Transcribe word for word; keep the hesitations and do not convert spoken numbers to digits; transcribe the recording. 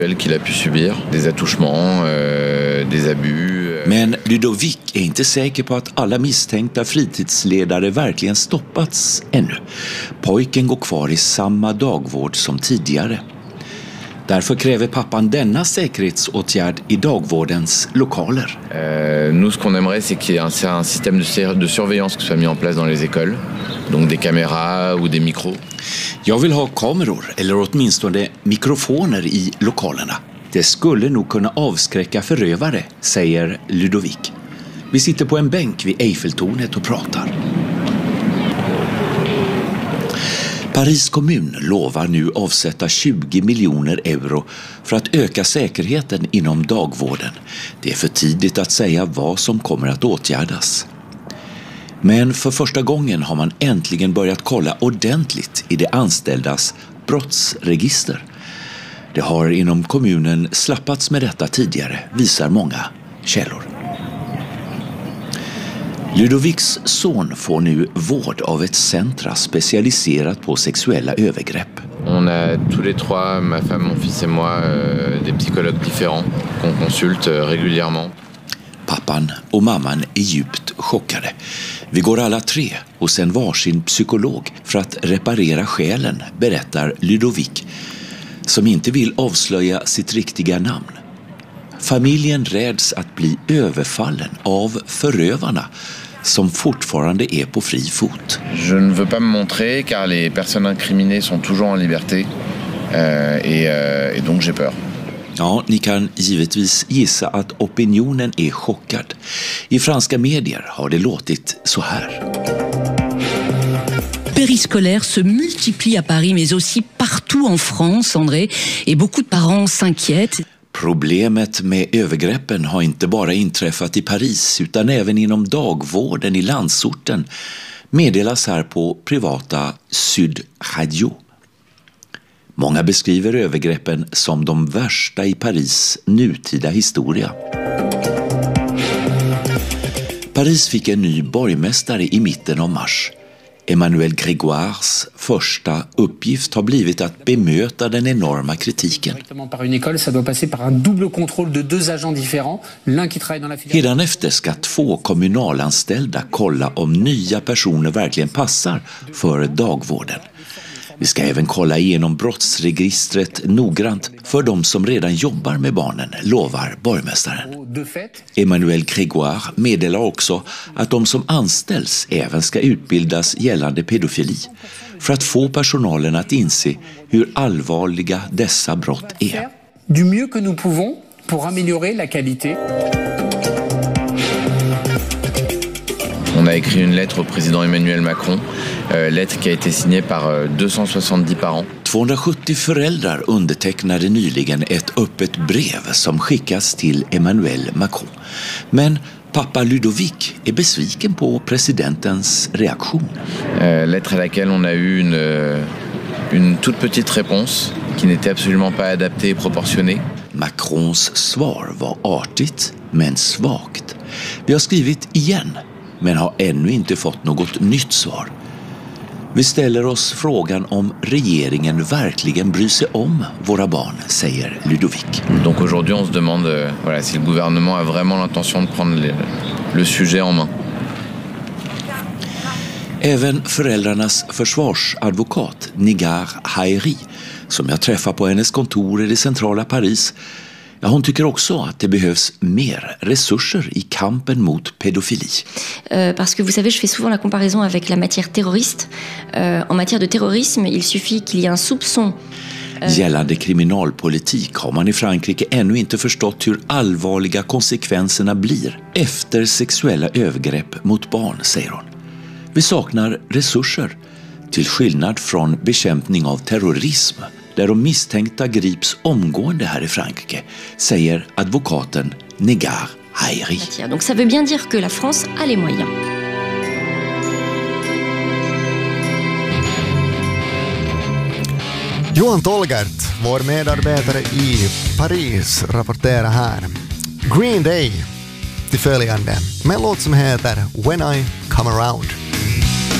Qu'il a pu subir des attouchements, euh, des abus. Men Ludovic är inte säker på att alla misstänkta fritidsledare verkligen stoppats ännu. Pojken går kvar i samma dagvård som tidigare. Därför kräver pappan denna säkerhetsåtgärd i dagvårdens lokaler. Euh, nous, ce qu'on aimerait, c'est qu'il y ait un, un système de, de surveillance qui soit mis en place dans les écoles. Donc des caméras ou des micros. Jag vill ha kameror eller åtminstone mikrofoner i lokalerna. Det skulle nog kunna avskräcka förövare, säger Ludovic. Vi sitter på en bänk vid Eiffeltornet och pratar. Paris kommun lovar nu avsätta tjugo miljoner euro för att öka säkerheten inom dagvården. Det är för tidigt att säga vad som kommer att åtgärdas. Men för första gången har man äntligen börjat kolla ordentligt i de anställdas brottsregister. Det har inom kommunen slappats med detta tidigare, visar många källor. Ludovics son får nu vård av ett centra specialiserat på sexuella övergrepp. On a tous les trois, ma femme, mon fils et moi, euh, des psychologues différents qu'on consulte euh, régulièrement. Pappan och mamman är djupt chockade. Vi går alla tre hos en varsin psykolog för att reparera själen, berättar Ludovic, som inte vill avslöja sitt riktiga namn. Familjen räds att bli överfallen av förövarna som fortfarande är på fri fot. Je ne veux pas me montrer car les personnes incriminées sont toujours en liberté euh, et, euh, et donc j'ai peur. Ja, ni kan givetvis gissa att opinionen är chockad. I franska medier har det låtit så här. Périscolaire se multiplie à Paris mais aussi partout en France, André, et beaucoup de parents s'inquiètent. Problemet med övergreppen har inte bara inträffat i Paris utan även inom dagvården i landsorten, meddelas här på privata Sud Radio. Många beskriver övergreppen som de värsta i Paris nutida historia. Paris fick en ny borgmästare i mitten av mars. Emmanuel Grégoires första uppgift har blivit att bemöta den enorma kritiken. Hädanefter ska två kommunalanställda kolla om nya personer verkligen passar för dagvården. Vi ska även kolla igenom brottsregistret noggrant för de som redan jobbar med barnen, lovar borgmästaren. Emmanuel Grégoire meddelar också att de som anställs även ska utbildas gällande pedofili för att få personalen att inse hur allvarliga dessa brott är. Du mieux que nous pouvons pour améliorer la qualité. On a écrit une lettre au président Emmanuel Macron, euh, lettre qui a été signée par euh, deux cent soixante-dix parents. tvåhundrasjuttio föräldrar undertecknade nyligen ett öppet brev som skickas till Emmanuel Macron. Men pappa Ludovic är besviken på presidentens reaktion. Euh, lettre à laquelle on a eu une, euh, une toute petite réponse qui n'était absolument pas adaptée et proportionnée. Macrons svar var artigt men svagt. Vi har skrivit igen, men har ännu inte fått något nytt svar. Vi ställer oss frågan om regeringen verkligen bryr sig om våra barn, säger Ludovic. Donc aujourd'hui on se demande euh, voilà, si le gouvernement a vraiment l'intention de prendre le, le sujet en main. Även föräldrarnas försvarsadvokat Nigar Haeri, som jag träffar på hennes kontor i det centrala Paris, ja, hon tycker också att det behövs mer resurser i kampen mot pédophilie. Euh, parce que vous savez, je fais souvent la comparaison avec la matière terroriste. Euh, en matière de terrorisme, il suffit qu'il y ait un soupçon. Gällande kriminalpolitik har man i Frankrike ännu inte förstått hur allvarliga konsekvenserna blir efter sexuella övergrepp mot barn, säger hon. Vi saknar resurser, till skillnad från bekämpning av terrorism, där de misstänkta grips omgående här i Frankrike, säger advokaten Nigar Haeri. Donc ça veut bien dire que la France a les moyens. Johan Tolgert, vår medarbetare i Paris, rapporterar här. Green Day till följande med en låt som heter When I Come Around.